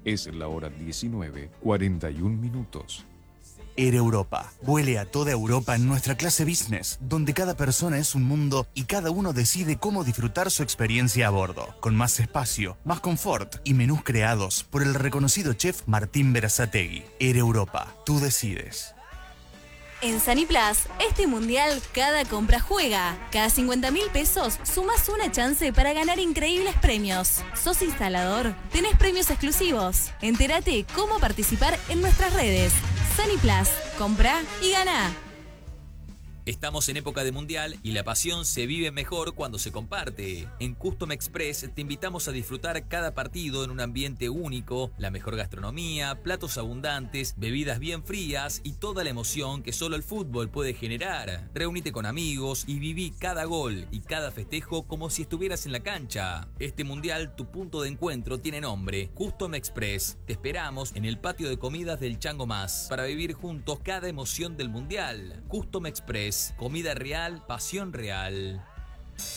Es la hora 19:41. Air Europa. Vuele a toda Europa en nuestra clase business, donde cada persona es un mundo y cada uno decide cómo disfrutar su experiencia a bordo, con más espacio, más confort y menús creados por el reconocido chef Martín Berazategui. Air Europa. Tú decides. En Saniplas, este mundial cada compra juega. Cada 50.000 pesos sumas una chance para ganar increíbles premios. ¿Sos instalador? Tenés premios exclusivos. Entérate cómo participar en nuestras redes. Saniplas, compra y gana. Estamos en época de mundial y la pasión se vive mejor cuando se comparte. En Custom Express te invitamos a disfrutar cada partido en un ambiente único, la mejor gastronomía, platos abundantes, bebidas bien frías y toda la emoción que solo el fútbol puede generar. Reúnete con amigos y viví cada gol y cada festejo como si estuvieras en la cancha. Este mundial, tu punto de encuentro tiene nombre, Custom Express. Te esperamos en el patio de comidas del Chango Más para vivir juntos cada emoción del mundial. Custom Express. Comida real, pasión real.